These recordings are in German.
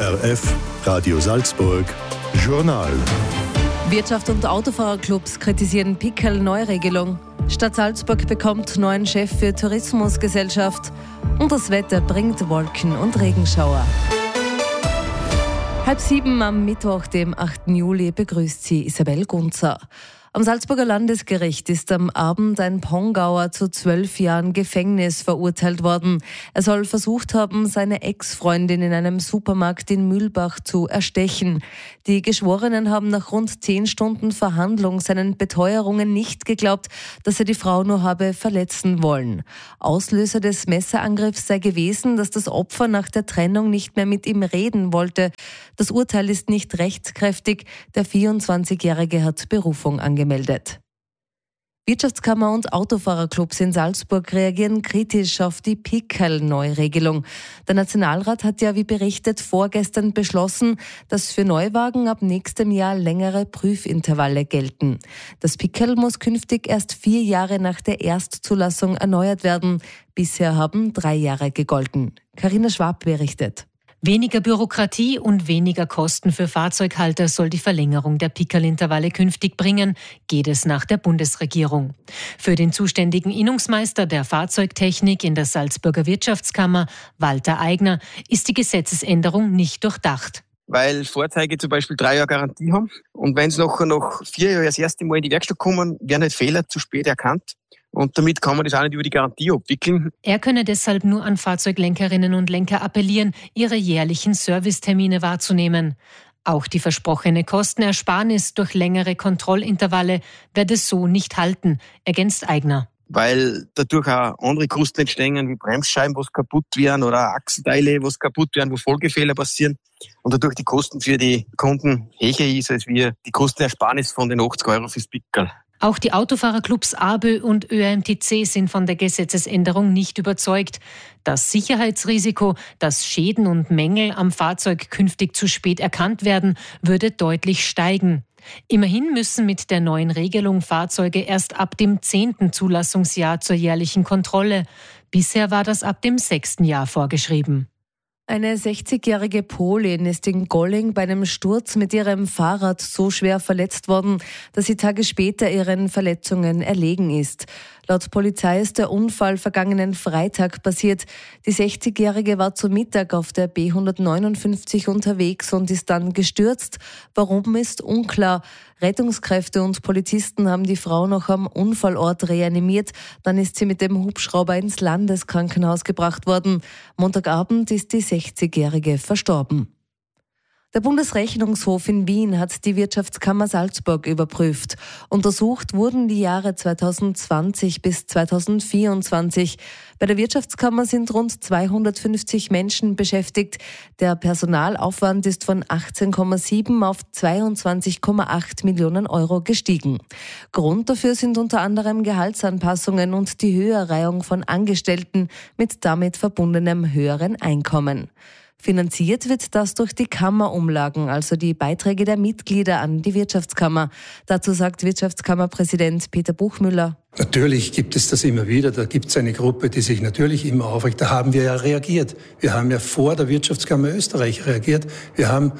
ORF Radio Salzburg Journal. Wirtschaft und Autofahrerclubs kritisieren Pickel-Neuregelung. Stadt Salzburg bekommt neuen Chef für Tourismusgesellschaft. Und das Wetter bringt Wolken und Regenschauer. 6:30 am Mittwoch, dem 8. Juli, begrüßt sie Isabel Gunzer. Am Salzburger Landesgericht ist am Abend ein Pongauer zu 12 Jahren Gefängnis verurteilt worden. Er soll versucht haben, seine Ex-Freundin in einem Supermarkt in Mühlbach zu erstechen. Die Geschworenen haben nach rund 10 Stunden Verhandlung seinen Beteuerungen nicht geglaubt, dass er die Frau nur habe verletzen wollen. Auslöser des Messerangriffs sei gewesen, dass das Opfer nach der Trennung nicht mehr mit ihm reden wollte. Das Urteil ist nicht rechtskräftig. Der 24-Jährige hat Berufung angemeldet. Wirtschaftskammer und Autofahrerclubs in Salzburg reagieren kritisch auf die Pickel-Neuregelung. Der Nationalrat hat ja, wie berichtet, vorgestern beschlossen, dass für Neuwagen ab nächstem Jahr längere Prüfintervalle gelten. Das Pickel muss künftig erst 4 Jahre nach der Erstzulassung erneuert werden. Bisher haben 3 Jahre gegolten. Carina Schwab berichtet. Weniger Bürokratie und weniger Kosten für Fahrzeughalter soll die Verlängerung der Pickel-Intervalle künftig bringen, geht es nach der Bundesregierung. Für den zuständigen Innungsmeister der Fahrzeugtechnik in der Salzburger Wirtschaftskammer, Walter Eigner, ist die Gesetzesänderung nicht durchdacht. Weil Fahrzeuge zum Beispiel 3 Jahre Garantie haben und wenn sie nachher nach 4 Jahren das erste Mal in die Werkstatt kommen, werden halt Fehler zu spät erkannt. Und damit kann man das auch nicht über die Garantie abwickeln. Er könne deshalb nur an Fahrzeuglenkerinnen und Lenker appellieren, ihre jährlichen Servicetermine wahrzunehmen. Auch die versprochene Kostenersparnis durch längere Kontrollintervalle werde so nicht halten, ergänzt Eigner. Weil dadurch auch andere Kosten entstehen, wie Bremsscheiben, was kaputt werden, oder Achsenteile, was kaputt werden, wo Folgefehler passieren. Und dadurch die Kosten für die Kunden höher ist, als wie die Kostenersparnis von den 80 € fürs Pickel. Auch die Autofahrerclubs ABÖ und ÖMTC sind von der Gesetzesänderung nicht überzeugt. Das Sicherheitsrisiko, dass Schäden und Mängel am Fahrzeug künftig zu spät erkannt werden, würde deutlich steigen. Immerhin müssen mit der neuen Regelung Fahrzeuge erst ab dem 10. Zulassungsjahr zur jährlichen Kontrolle. Bisher war das ab dem 6. Jahr vorgeschrieben. Eine 60-jährige Polin ist in Golling bei einem Sturz mit ihrem Fahrrad so schwer verletzt worden, dass sie Tage später ihren Verletzungen erlegen ist. Laut Polizei ist der Unfall vergangenen Freitag passiert. Die 60-jährige war zu Mittag auf der B159 unterwegs und ist dann gestürzt. Warum, ist unklar. Rettungskräfte und Polizisten haben die Frau noch am Unfallort reanimiert. Dann ist sie mit dem Hubschrauber ins Landeskrankenhaus gebracht worden. Montagabend ist die 60-jährige verstorben. Der Bundesrechnungshof in Wien hat die Wirtschaftskammer Salzburg überprüft. Untersucht wurden die Jahre 2020 bis 2024. Bei der Wirtschaftskammer sind rund 250 Menschen beschäftigt. Der Personalaufwand ist von 18,7 auf 22,8 Millionen € gestiegen. Grund dafür sind unter anderem Gehaltsanpassungen und die Höherreihung von Angestellten mit damit verbundenem höheren Einkommen. Finanziert wird das durch die Kammerumlagen, also die Beiträge der Mitglieder an die Wirtschaftskammer. Dazu sagt Wirtschaftskammerpräsident Peter Buchmüller. Natürlich gibt es das immer wieder. Da gibt es eine Gruppe, die sich natürlich immer aufregt. Da haben wir ja reagiert. Wir haben ja vor der Wirtschaftskammer Österreich reagiert. Wir haben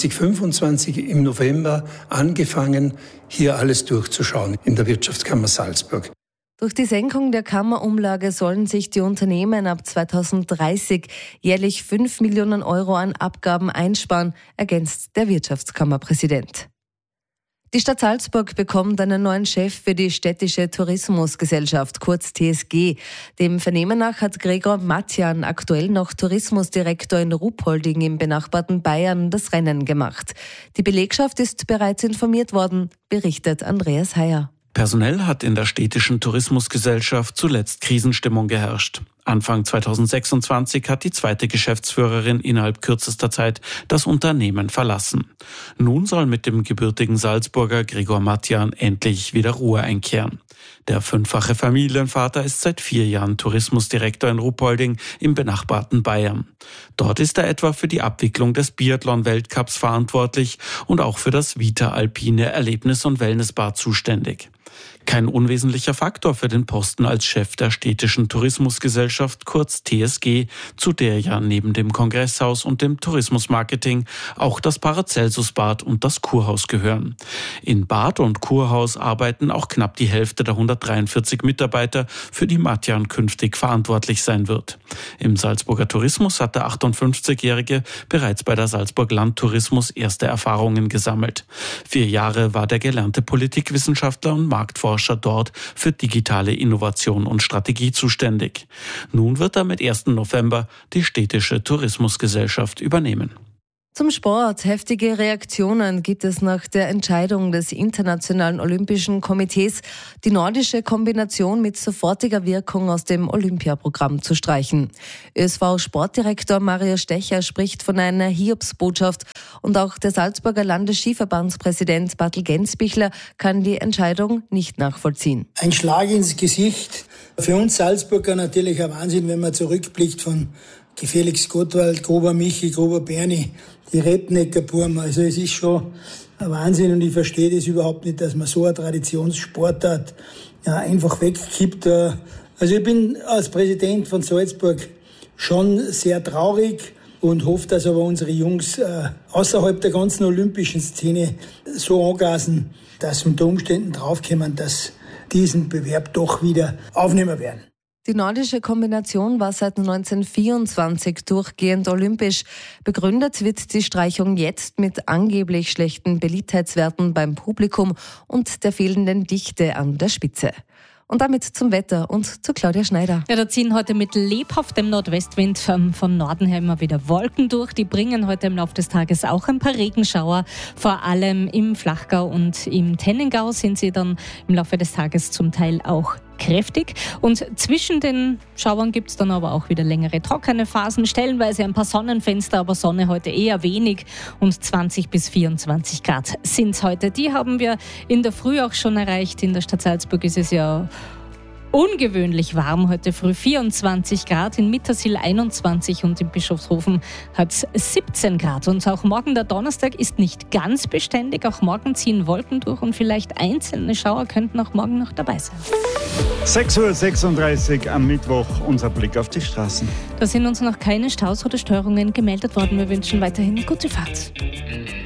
2025 im November angefangen, hier alles durchzuschauen in der Wirtschaftskammer Salzburg. Durch die Senkung der Kammerumlage sollen sich die Unternehmen ab 2030 jährlich 5 Millionen € an Abgaben einsparen, ergänzt der Wirtschaftskammerpräsident. Die Stadt Salzburg bekommt einen neuen Chef für die städtische Tourismusgesellschaft, kurz TSG. Dem Vernehmen nach hat Gregor Matjan, aktuell noch Tourismusdirektor in Ruhpolding im benachbarten Bayern, das Rennen gemacht. Die Belegschaft ist bereits informiert worden, berichtet Andreas Heyer. Personell hat in der städtischen Tourismusgesellschaft zuletzt Krisenstimmung geherrscht. Anfang 2026 hat die zweite Geschäftsführerin innerhalb kürzester Zeit das Unternehmen verlassen. Nun soll mit dem gebürtigen Salzburger Gregor Matjan endlich wieder Ruhe einkehren. Der 5-fache Familienvater ist seit 4 Jahren Tourismusdirektor in Ruhpolding im benachbarten Bayern. Dort ist er etwa für die Abwicklung des Biathlon-Weltcups verantwortlich und auch für das Vita Alpine Erlebnis- und Wellnessbad zuständig. Kein unwesentlicher Faktor für den Posten als Chef der städtischen Tourismusgesellschaft, kurz TSG, zu der ja neben dem Kongresshaus und dem Tourismusmarketing auch das Paracelsus-Bad und das Kurhaus gehören. In Bad und Kurhaus arbeiten auch knapp die Hälfte der 143 Mitarbeiter, für die Matjan künftig verantwortlich sein wird. Im Salzburger Tourismus hat der 58-Jährige bereits bei der Salzburg Landtourismus erste Erfahrungen gesammelt. 4 Jahre war der gelernte Politikwissenschaftler und Marktforscher dort für digitale Innovation und Strategie zuständig. Nun wird er mit 1. November die städtische Tourismusgesellschaft übernehmen. Zum Sport. Heftige Reaktionen gibt es nach der Entscheidung des Internationalen Olympischen Komitees, die nordische Kombination mit sofortiger Wirkung aus dem Olympiaprogramm zu streichen. ÖSV-Sportdirektor Mario Stecher spricht von einer Hiobsbotschaft und auch der Salzburger Landesskiverbandspräsident Bartel Gensbichler kann die Entscheidung nicht nachvollziehen. Ein Schlag ins Gesicht. Für uns Salzburger natürlich ein Wahnsinn, wenn man zurückblickt von Felix Gottwald, Grober Michi, Grober Berni, die Rednecker Burm. Also es ist schon ein Wahnsinn und ich verstehe das überhaupt nicht, dass man so eine Traditionssportart einfach wegkippt. Also ich bin als Präsident von Salzburg schon sehr traurig und hoffe, dass aber unsere Jungs außerhalb der ganzen olympischen Szene so angasen, dass unter Umständen draufkommen, dass diesen Bewerb doch wieder aufnehmen werden. Die nordische Kombination war seit 1924 durchgehend olympisch. Begründet wird die Streichung jetzt mit angeblich schlechten Beliebtheitswerten beim Publikum und der fehlenden Dichte an der Spitze. Und damit zum Wetter und zu Claudia Schneider. Ja, da ziehen heute mit lebhaftem Nordwestwind vom Norden her immer wieder Wolken durch. Die bringen heute im Laufe des Tages auch ein paar Regenschauer. Vor allem im Flachgau und im Tennengau sind sie dann im Laufe des Tages zum Teil auch kräftig. Und zwischen den Schauern gibt es dann aber auch wieder längere trockene Phasen. Stellenweise ein paar Sonnenfenster, aber Sonne heute eher wenig. Und 20 bis 24 Grad sind es heute. Die haben wir in der Früh auch schon erreicht. In der Stadt Salzburg ist es ja ungewöhnlich warm heute früh, 24 Grad, in Mittersill 21 und in Bischofshofen hat es 17 Grad. Und auch morgen, der Donnerstag, ist nicht ganz beständig. Auch morgen ziehen Wolken durch und vielleicht einzelne Schauer könnten auch morgen noch dabei sein. 6:36 Uhr am Mittwoch, unser Blick auf die Straßen. Da sind uns noch keine Staus oder Störungen gemeldet worden. Wir wünschen weiterhin gute Fahrt.